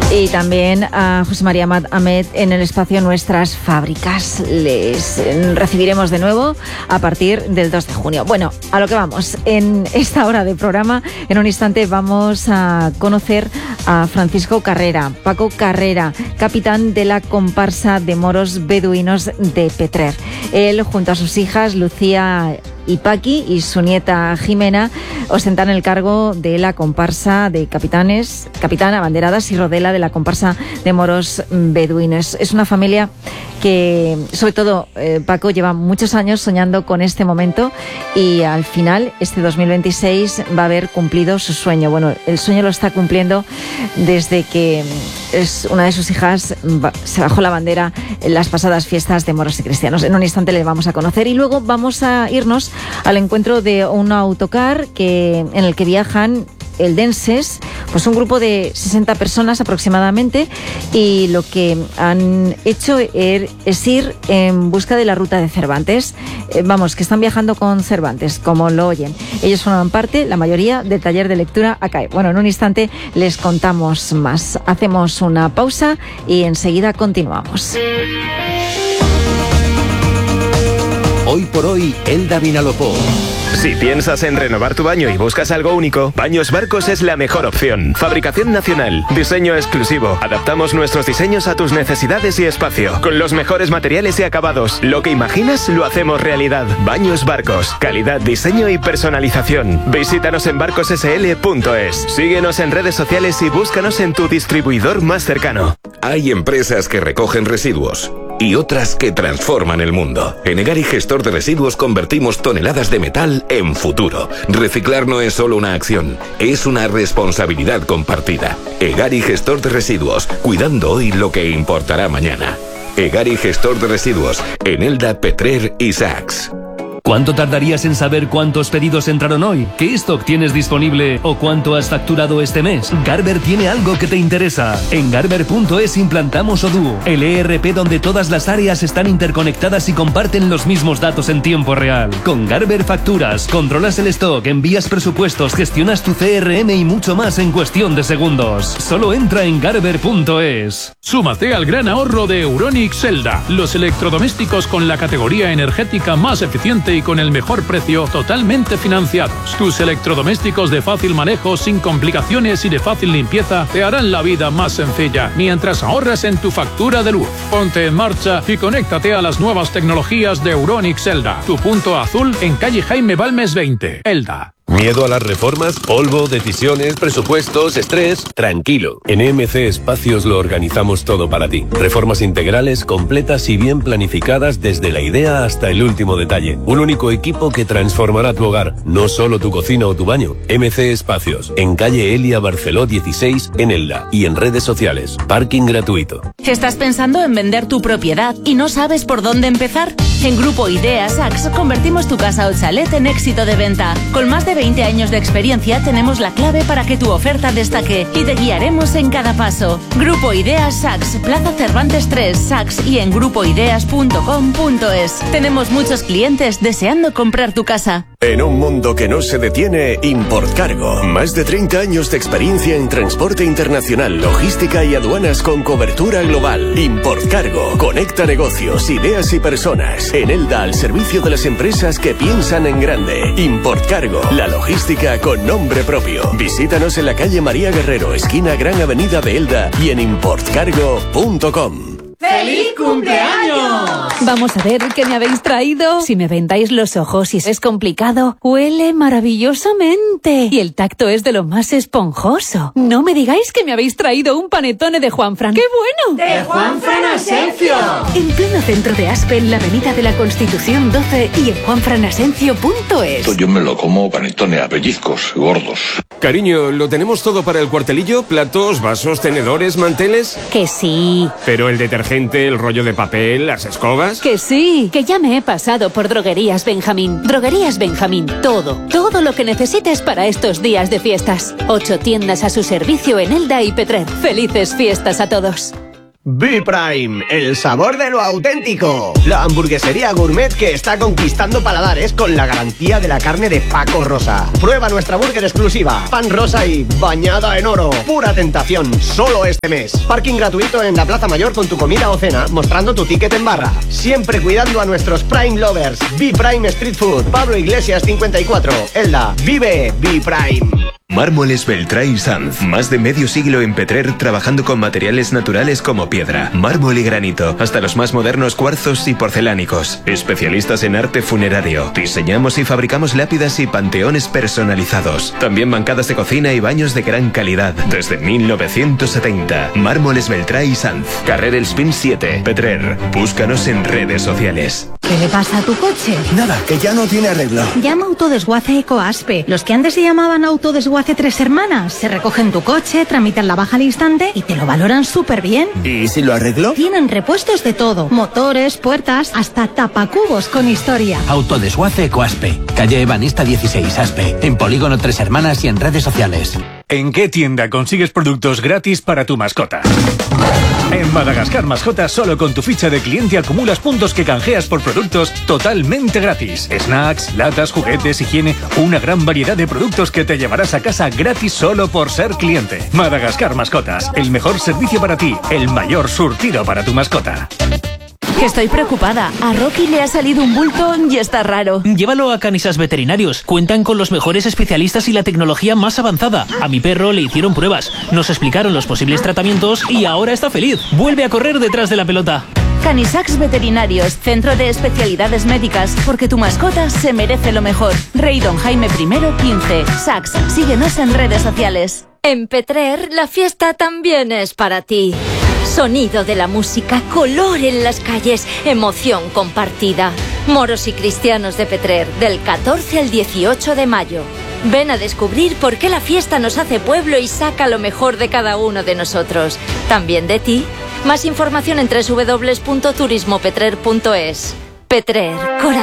Y también a José María Ahmed en el espacio Nuestras Fábricas. Les recibiremos de nuevo a partir del 2 de junio. Bueno, a lo que vamos. En esta hora de programa, en un instante vamos a conocer a Francisco Carrera, Paco Carrera, capitán de la comparsa de moros beduinos de Petrer. Él, junto a sus hijas Lucía y Paqui y su nieta Jimena, ostentan el cargo de la comparsa de capitán, abanderadas y rodela de la comparsa de moros beduinos. Es una familia que, sobre todo, Paco lleva muchos años soñando con este momento y al final, este 2026, va a haber cumplido su sueño. Bueno, el sueño lo está cumpliendo desde que una de sus hijas se bajó la bandera en las pasadas fiestas de moros y cristianos. En un instante le vamos a conocer y luego vamos a irnos al encuentro de un autocar en el que viajan eldenses, pues un grupo de 60 personas aproximadamente, y lo que han hecho es ir en busca de la ruta de Cervantes. Que están viajando con Cervantes, como lo oyen. Ellos forman parte, la mayoría, del taller de lectura ACAE. Bueno, en un instante les contamos más. Hacemos una pausa y enseguida continuamos. Hoy por hoy, Elda Vinalopó. Si piensas en renovar tu baño y buscas algo único, Baños Barcos es la mejor opción. Fabricación nacional, diseño exclusivo. Adaptamos nuestros diseños a tus necesidades y espacio, con los mejores materiales y acabados. Lo que imaginas lo hacemos realidad. Baños Barcos, calidad, diseño y personalización. Visítanos en barcossl.es. Síguenos en redes sociales y búscanos en tu distribuidor más cercano. Hay empresas que recogen residuos y otras que transforman el mundo. En Egari Gestor de Residuos convertimos toneladas de metal en futuro. Reciclar no es solo una acción, es una responsabilidad compartida. Egari Gestor de Residuos, cuidando hoy lo que importará mañana. Egari Gestor de Residuos, en Elda, Petrer y Sachs. ¿Cuánto tardarías en saber cuántos pedidos entraron hoy? ¿Qué stock tienes disponible o cuánto has facturado este mes? Garber tiene algo que te interesa. En Garber.es implantamos Odoo, el ERP donde todas las áreas están interconectadas y comparten los mismos datos en tiempo real. Con Garber facturas, controlas el stock, envías presupuestos, gestionas tu CRM y mucho más en cuestión de segundos. Solo entra en Garber.es. Súmate al gran ahorro de Euronics Elda, los electrodomésticos con la categoría energética más eficiente y con el mejor precio, totalmente financiados. Tus electrodomésticos de fácil manejo, sin complicaciones y de fácil limpieza te harán la vida más sencilla mientras ahorras en tu factura de luz. Ponte en marcha y conéctate a las nuevas tecnologías de Euronics Elda. Tu punto azul en calle Jaime Balmes 20. Elda. ¿Miedo a las reformas? ¿Polvo? ¿Decisiones? ¿Presupuestos? ¿Estrés? Tranquilo. En EMC Espacios lo organizamos todo para ti. Reformas integrales, completas y bien planificadas desde la idea hasta el último detalle. Un único equipo que transformará tu hogar, no solo tu cocina o tu baño. EMC Espacios, en calle Elia Barceló 16, en Elda, y en redes sociales. Parking gratuito. ¿Estás pensando en vender tu propiedad y no sabes por dónde empezar? En Grupo Ideas Sachs convertimos tu casa o chalet en éxito de venta. Con más de 20 años de experiencia tenemos la clave para que tu oferta destaque y te guiaremos en cada paso. Grupo Ideas Sachs, Plaza Cervantes 3, Sachs, y en grupoideas.com.es. Tenemos muchos clientes deseando comprar tu casa. En un mundo que no se detiene, Importcargo. Más de 30 años de experiencia en transporte internacional, logística y aduanas con cobertura global. Importcargo. Conecta negocios, ideas y personas. En Elda, al servicio de las empresas que piensan en grande. Importcargo. La logística con nombre propio. Visítanos en la calle María Guerrero, esquina Gran Avenida de Elda, y en importcargo.com. ¡Feliz cumpleaños! Vamos a ver qué me habéis traído. Si me vendáis los ojos y es complicado, huele maravillosamente. Y el tacto es de lo más esponjoso. No me digáis que me habéis traído un panetone de Juanfran. ¡Qué bueno! ¡De Juanfran Asencio! En pleno centro de Aspen, la avenida de la Constitución 12 y en juanfranasencio.es. Yo me lo como panetone a pellizcos, gordos. Cariño, ¿lo tenemos todo para el cuartelillo? ¿Platos, vasos, tenedores, manteles? Que sí. Pero el detergente, el rollo de papel, las escobas... Que sí, que ya me he pasado por Droguerías Benjamín. Droguerías Benjamín, todo lo que necesites para estos días de fiestas. 8 tiendas a su servicio en Elda y Petrer. ¡Felices fiestas a todos! B-Prime, el sabor de lo auténtico. La hamburguesería gourmet que está conquistando paladares con la garantía de la carne de Paco Rosa. Prueba nuestra burger exclusiva, pan rosa y bañada en oro. Pura tentación, solo este mes. Parking gratuito en la Plaza Mayor con tu comida o cena, mostrando tu ticket en barra. Siempre cuidando a nuestros Prime Lovers. B-Prime Street Food, Pablo Iglesias 54, Elda. Vive B-Prime. Mármoles Beltrán y Sanz. Más de medio siglo en Petrer trabajando con materiales naturales como piedra, mármol y granito, hasta los más modernos cuarzos y porcelánicos. Especialistas en arte funerario. Diseñamos y fabricamos lápidas y panteones personalizados. También bancadas de cocina y baños de gran calidad. Desde 1970. Mármoles Beltrán y Sanz. Carrer El Spin 7, Petrer. Búscanos en redes sociales. ¿Qué le pasa a tu coche? Nada, que ya no tiene arreglo. Llama Autodesguace Ecoaspe. Los que antes se llamaban Autodesguace Tres Hermanas. Se recogen tu coche, tramitan la baja al instante y te lo valoran súper bien. ¿Y si lo arreglo? Tienen repuestos de todo. Motores, puertas, hasta tapacubos con historia. Autodesguace Ecoaspe. Calle Ebanista 16, Aspe. En Polígono Tres Hermanas y en redes sociales. ¿En qué tienda consigues productos gratis para tu mascota? En Madagascar Mascotas, solo con tu ficha de cliente acumulas puntos que canjeas por productos totalmente gratis. Snacks, latas, juguetes, higiene, una gran variedad de productos que te llevarás a casa gratis solo por ser cliente. Madagascar Mascotas, el mejor servicio para ti, el mayor surtido para tu mascota. Que estoy preocupada. A Rocky le ha salido un bulto y está raro. Llévalo a Canisas Veterinarios. Cuentan con los mejores especialistas y la tecnología más avanzada. A mi perro le hicieron pruebas, nos explicaron los posibles tratamientos y ahora está feliz. Vuelve a correr detrás de la pelota. Canisax Veterinarios, centro de especialidades médicas, porque tu mascota se merece lo mejor. Rey Don Jaime I 15. Sax, síguenos en redes sociales. En Petrer, la fiesta también es para ti. Sonido de la música, color en las calles, emoción compartida. Moros y cristianos de Petrer, del 14 al 18 de mayo. Ven a descubrir por qué la fiesta nos hace pueblo y saca lo mejor de cada uno de nosotros. También de ti. Más información en www.turismopetrer.es. Petrer, corazón.